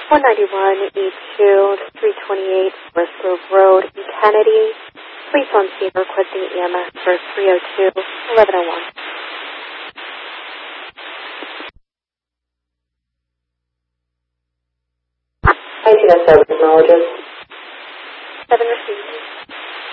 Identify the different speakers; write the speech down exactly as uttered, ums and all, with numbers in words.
Speaker 1: one ninety-one E two, three twenty-eight West Grove Road in Kennedy. Police on scene requesting E M S for three oh two, eleven oh one.
Speaker 2: I see that service acknowledges.
Speaker 1: seven received.